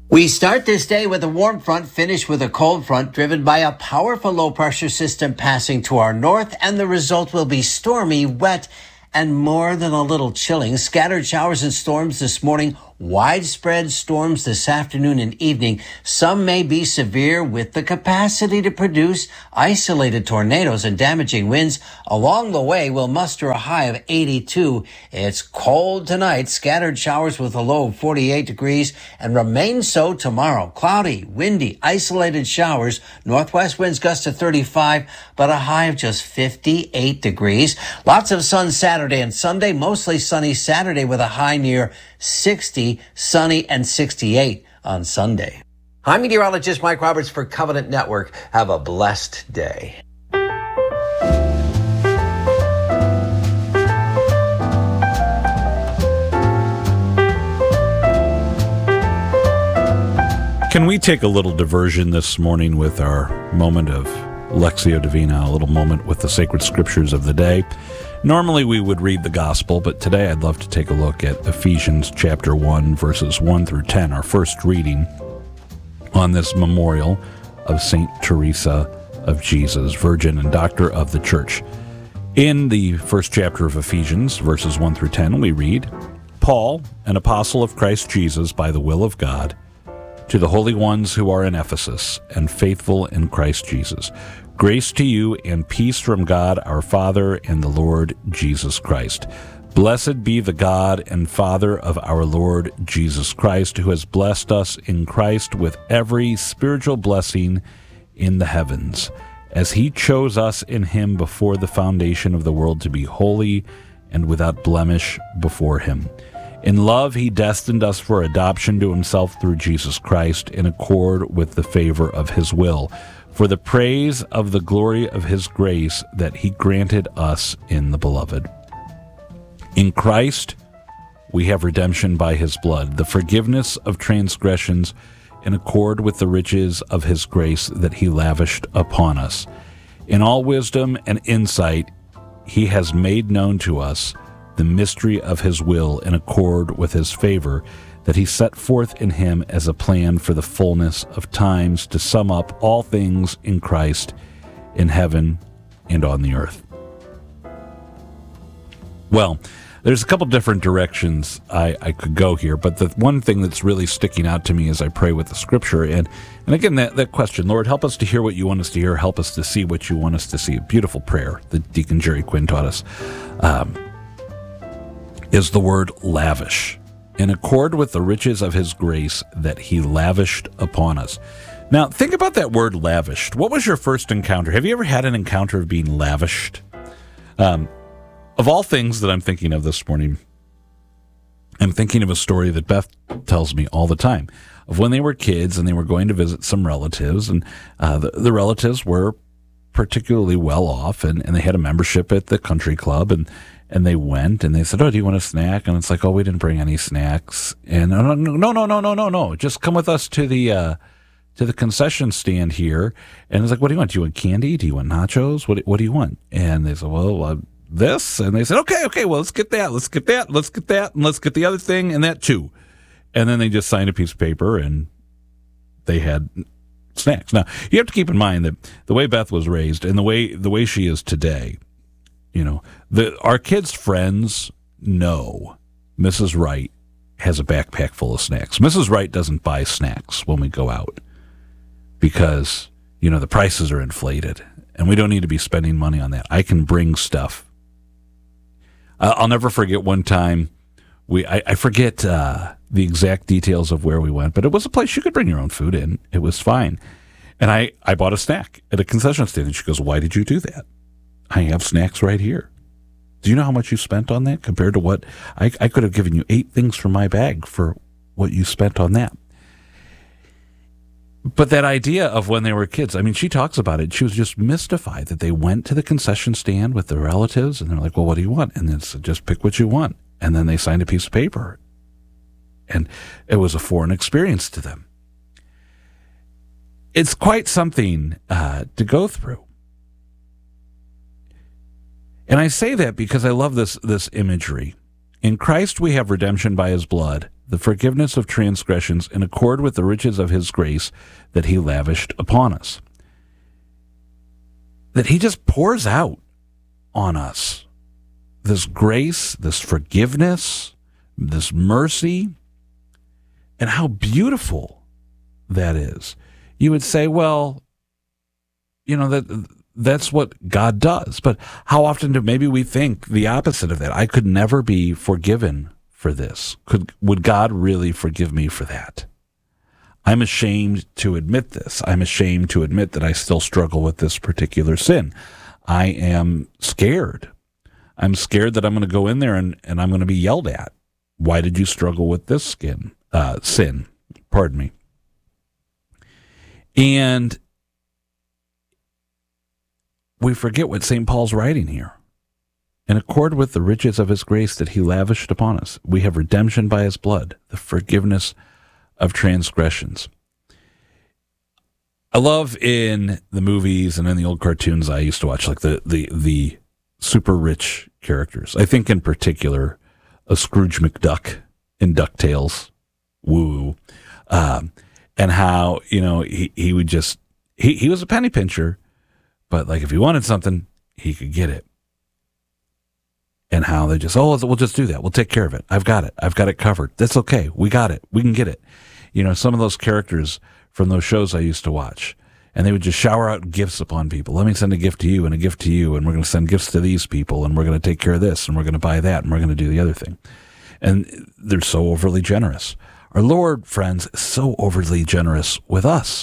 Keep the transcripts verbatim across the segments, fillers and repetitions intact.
We start this day with a warm front, finish with a cold front driven by a powerful low-pressure system passing to our north, and the result will be stormy, wet, and more than a little chilling. Scattered showers and storms this morning, widespread storms this afternoon and evening. Some may be severe with the capacity to produce isolated tornadoes and damaging winds. Along the way, we'll muster a high of eighty-two. It's cold tonight, scattered showers with a low of forty-eight degrees, and remain so tomorrow. Cloudy, windy, isolated showers, northwest winds gust to thirty-five, but a high of just fifty-eight degrees. Lots of sun Saturday and Sunday, mostly sunny Saturday with a high near sixty, sunny and sixty-eight on Sunday. I'm meteorologist Mike Roberts for Covenant Network. Have a blessed day. Can we take a little diversion this morning with our moment of Lectio Divina, a little moment with the sacred scriptures of the day? Normally we would read the gospel, but today I'd love to take a look at Ephesians chapter one, verses one through ten, our first reading on this memorial of Saint Teresa of Jesus, Virgin and Doctor of the Church. In the first chapter of Ephesians, verses one through ten, we read, Paul, an apostle of Christ Jesus by the will of God, to the holy ones who are in Ephesus and faithful in Christ Jesus, grace to you and peace from God our Father and the Lord Jesus Christ. Blessed be the God and Father of our Lord Jesus Christ, who has blessed us in Christ with every spiritual blessing in the heavens, as he chose us in him before the foundation of the world to be holy and without blemish before him. In love, he destined us for adoption to himself through Jesus Christ in accord with the favor of his will, for the praise of the glory of his grace that he granted us in the Beloved. In Christ, we have redemption by his blood, the forgiveness of transgressions in accord with the riches of his grace that he lavished upon us. In all wisdom and insight, he has made known to us the mystery of his will in accord with his favor that he set forth in him as a plan for the fullness of times to sum up all things in Christ in heaven and on the earth. Well, there's a couple different directions I, I could go here, but the one thing that's really sticking out to me as I pray with the scripture, and, and again, that, that question, Lord, help us to hear what you want us to hear, help us to see what you want us to see. A beautiful prayer that Deacon Jerry Quinn taught us. Um, is the word lavish, in accord with the riches of his grace that he lavished upon us. Now, think about that word lavished. What was your first encounter? Have you ever had an encounter of being lavished? Um, of all things that I'm thinking of this morning, I'm thinking of a story that Beth tells me all the time of when they were kids and they were going to visit some relatives, and uh, the, the relatives were particularly well off, and, and they had a membership at the country club, and And they went, and they said, oh, do you want a snack? And it's like, oh, we didn't bring any snacks. And no, no, no, no, no, no, no, no. Just come with us to the uh, to the concession stand here. And it's like, what do you want? Do you want candy? Do you want nachos? What What do you want? And they said, well, uh, this. And they said, okay, okay, well, let's get that. Let's get that. Let's get that. And let's get the other thing and that too. And then they just signed a piece of paper, and they had snacks. Now, you have to keep in mind that the way Beth was raised and the way the way she is today, you know, the, our kids' friends know Missus Wright has a backpack full of snacks. Missus Wright doesn't buy snacks when we go out because, you know, the prices are inflated and we don't need to be spending money on that. I can bring stuff. Uh, I'll never forget one time, we I, I forget uh, the exact details of where we went, but it was a place you could bring your own food in. It was fine. And I, I bought a snack at a concession stand, and she goes, why did you do that? I have snacks right here. Do you know how much you spent on that compared to what I, I could have given you eight things from my bag for what you spent on that? But that idea of when they were kids, I mean, she talks about it. She was just mystified that they went to the concession stand with their relatives, and they're like, well, what do you want? And then it's just pick what you want. And then they signed a piece of paper. And it was a foreign experience to them. It's quite something uh, to go through. And I say that because I love this this imagery. In Christ we have redemption by his blood, the forgiveness of transgressions in accord with the riches of his grace that he lavished upon us. That he just pours out on us this grace, this forgiveness, this mercy, and how beautiful that is. You would say, well, you know, that that's what God does. But how often do maybe we think the opposite of that? I could never be forgiven for this. Could would God really forgive me for that? I'm ashamed to admit this. I'm ashamed to admit that I still struggle with this particular sin. I am scared. I'm scared that I'm going to go in there and, and I'm going to be yelled at. Why did you struggle with this skin, uh, sin? Pardon me. And we forget what Saint Paul's writing here. In accord with the riches of his grace that he lavished upon us, we have redemption by his blood, the forgiveness of transgressions. I love in the movies and in the old cartoons I used to watch, like the the the super rich characters. I think in particular, a Scrooge McDuck in DuckTales, woo, um, and how, you know, he, he would just, he, he was a penny pincher, but like if he wanted something, he could get it. And how they just, oh, we'll just do that. We'll take care of it. I've got it. I've got it covered. That's okay. We got it. We can get it. You know, some of those characters from those shows I used to watch, and they would just shower out gifts upon people. Let me send a gift to you and a gift to you, and we're going to send gifts to these people, and we're going to take care of this, and we're going to buy that, and we're going to do the other thing. And they're so overly generous. Our Lord, friends, is so overly generous with us.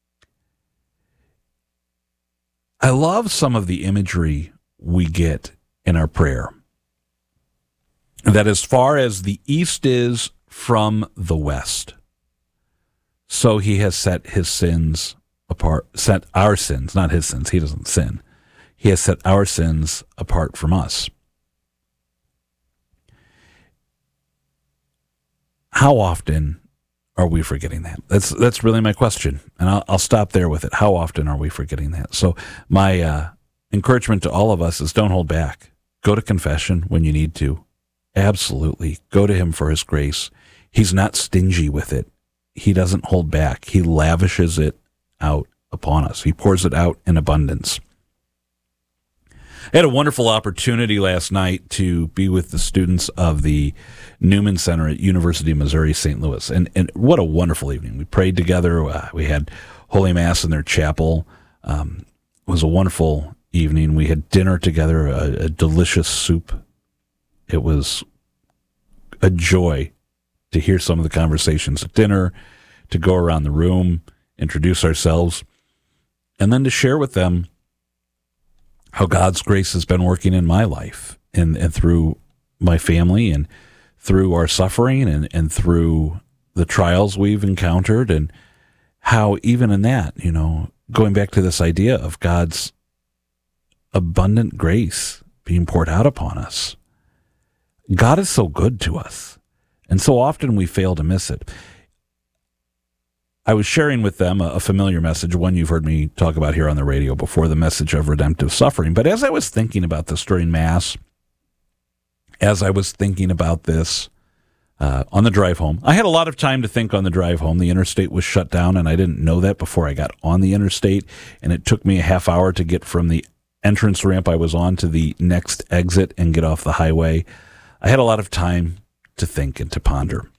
I love some of the imagery we get in our prayer. That as far as the east is from the west, so he has set his sins apart, set our sins, not his sins, he doesn't sin. He has set our sins apart from us. How often are we forgetting that? That's that's really my question, and I'll, I'll stop there with it. How often are we forgetting that? So my uh, encouragement to all of us is don't hold back. Go to confession when you need to. Absolutely. Go to him for his grace. He's not stingy with it. He doesn't hold back. He lavishes it out upon us. He pours it out in abundance. I had a wonderful opportunity last night to be with the students of the Newman Center at University of Missouri, Saint Louis. And, and what a wonderful evening. We prayed together. Uh, we had Holy Mass in their chapel. Um, it was a wonderful evening. We had dinner together, a, a delicious soup. It was a joy to hear some of the conversations at dinner, to go around the room, introduce ourselves, and then to share with them how God's grace has been working in my life and, and through my family and through our suffering and, and through the trials we've encountered, and how even in that, you know, going back to this idea of God's abundant grace being poured out upon us. God is so good to us, and so often we fail to miss it. I was sharing with them a, a familiar message, one you've heard me talk about here on the radio before, the message of redemptive suffering. But as I was thinking about this during Mass, as I was thinking about this uh, on the drive home, I had a lot of time to think on the drive home. The interstate was shut down, and I didn't know that before I got on the interstate, and it took me a half hour to get from the entrance ramp I was on to the next exit and get off the highway. I had a lot of time to think and to ponder.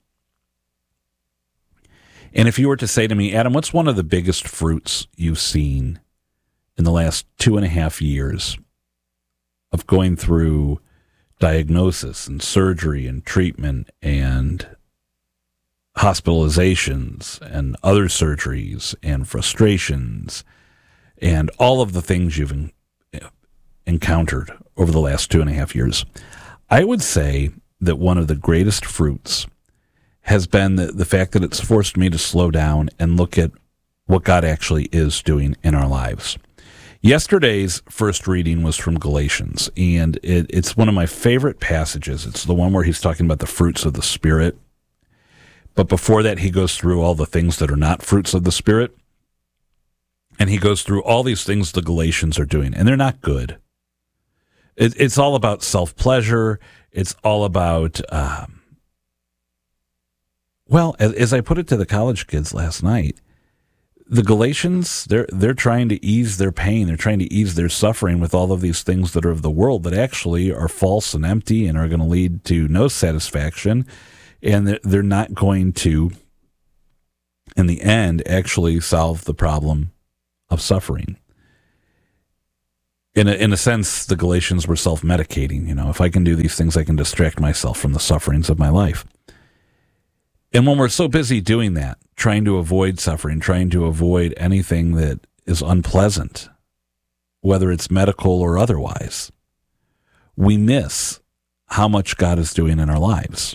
And if you were to say to me, Adam, what's one of the biggest fruits you've seen in the last two and a half years of going through diagnosis and surgery and treatment and hospitalizations and other surgeries and frustrations and all of the things you've en- encountered over the last two and a half years? I would say that one of the greatest fruits has been the, the fact that it's forced me to slow down and look at what God actually is doing in our lives. Yesterday's first reading was from Galatians, and it, it's one of my favorite passages. It's the one where he's talking about the fruits of the Spirit. But before that, he goes through all the things that are not fruits of the Spirit. And he goes through all these things the Galatians are doing, and they're not good. It, it's all about self-pleasure. It's all about um, Well, as, as I put it to the college kids last night, the Galatians, they're they're trying to ease their pain. They're trying to ease their suffering with all of these things that are of the world that actually are false and empty and are going to lead to no satisfaction. And they're, they're not going to, in the end, actually solve the problem of suffering. In a, in a sense, the Galatians were self-medicating. You know, if I can do these things, I can distract myself from the sufferings of my life. And when we're so busy doing that, trying to avoid suffering, trying to avoid anything that is unpleasant, whether it's medical or otherwise, we miss how much God is doing in our lives.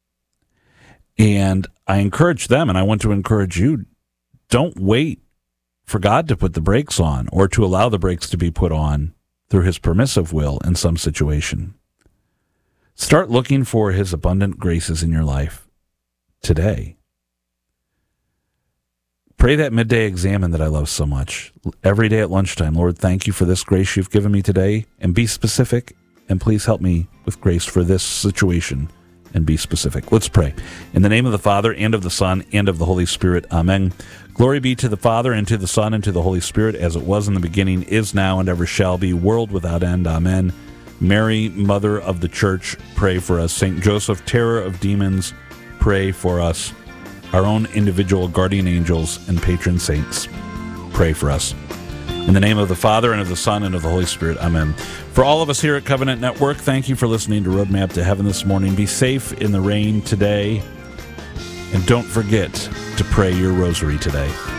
And I encourage them, and I want to encourage you, don't wait for God to put the brakes on or to allow the brakes to be put on through his permissive will in some situation. Start looking for his abundant graces in your life today. Pray that midday examine that I love so much. Every day at lunchtime, Lord, thank you for this grace you've given me today, and be specific, and please help me with grace for this situation, and be specific. Let's pray. In the name of the Father, and of the Son, and of the Holy Spirit. Amen. Glory be to the Father, and to the Son, and to the Holy Spirit, as it was in the beginning, is now, and ever shall be, world without end. Amen. Mary, Mother of the Church, pray for us. Saint Joseph, terror of demons, pray for us. Our own individual guardian angels and patron saints, pray for us. In the name of the Father, and of the Son, and of the Holy Spirit. Amen. For all of us here at Covenant Network, thank you for listening to Roadmap to Heaven this morning. Be safe in the rain today, and don't forget to pray your rosary today.